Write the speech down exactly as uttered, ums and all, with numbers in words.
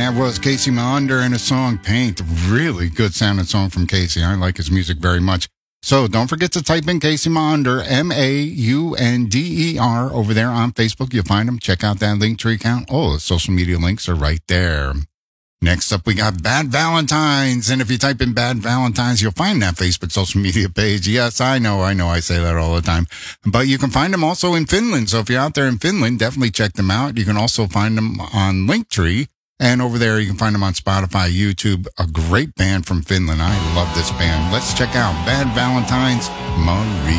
That was Casey Maunder and a song, Paint. Really good sounding song from Casey. I like his music very much. So don't forget to type in Casey Maunder, M A U N D E R, over there on Facebook. You'll find him. Check out that Linktree account. Oh, the social media links are right there. Next up, we got Bad Valentines. And if you type in Bad Valentines, you'll find that Facebook social media page. Yes, I know, I know, I say that all the time. But you can find them also in Finland. So if you're out there in Finland, definitely check them out. You can also find them on Linktree. And over there, you can find them on Spotify, YouTube. A great band from Finland. I love this band. Let's check out Bad Valentines, Marie.